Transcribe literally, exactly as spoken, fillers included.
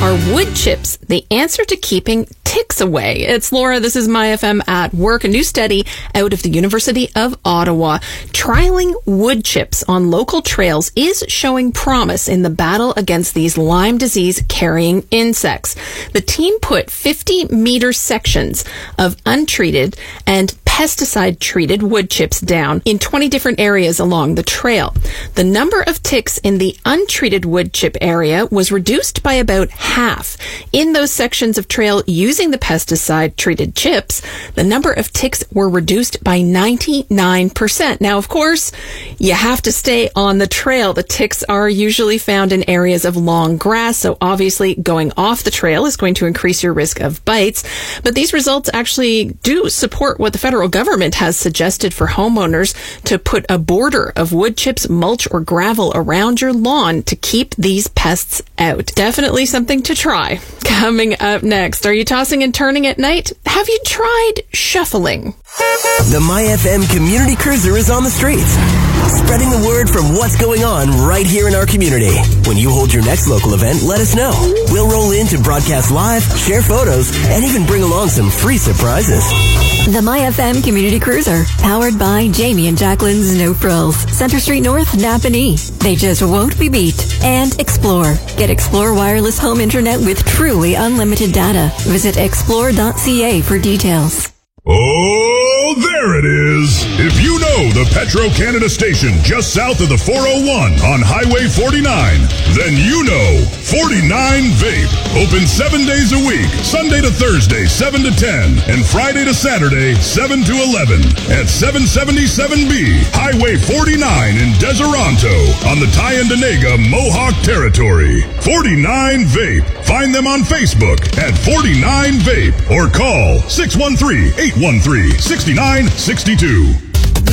Are wood chips the answer to keeping ticks away? It's Laura. This is My F M at Work. A new study out of the University of Ottawa. Trialing wood chips on local trails is showing promise in the battle against these Lyme disease carrying insects. The team put fifty meter sections of untreated and pesticide-treated wood chips down in twenty different areas along the trail. The number of ticks in the untreated wood chip area was reduced by about half. In those sections of trail using the pesticide-treated chips, the number of ticks were reduced by ninety-nine percent. Now, of course, you have to stay on the trail. The ticks are usually found in areas of long grass, so obviously going off the trail is going to increase your risk of bites. But these results actually do support what the federal government has suggested for homeowners to put a border of wood chips, mulch, or gravel around your lawn to keep these pests out. Definitely something to try. Coming up next, are you tossing and turning at night? Have you tried shuffling? The My F M Community Cruiser is on the streets, spreading the word from what's going on right here in our community. When you hold your next local event, let us know. We'll roll in to broadcast live, share photos, and even bring along some free surprises. The My F M Community Cruiser, powered by Jamie and Jacqueline's No Frills, Center Street North, Napanee. They just won't be beat. And Explore. Get Explore wireless home internet with truly unlimited data. Visit explore dot c a for details. Oh, there it is. If you know the Petro-Canada station just south of the four oh one on Highway forty-nine, then you know forty-nine Vape. Open seven days a week, Sunday to Thursday, seven to ten, and Friday to Saturday, seven to eleven, at seven seventy-seven B, Highway forty-nine in Deseronto, on the Tyendinaga Mohawk Territory. forty-nine Vape. Find them on Facebook at forty-nine Vape or call six one three, eight one three, six nine six two.